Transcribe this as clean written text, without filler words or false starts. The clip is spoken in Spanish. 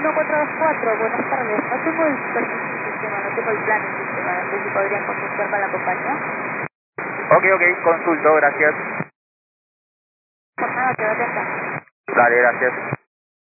1424, buenas tardes. No tengo el permiso en el sistema, no tengo el plan en el sistema. No sé si podrían consultar con la compañía. Ok, consulto, gracias. Por nada, quédate acá. Dale, gracias.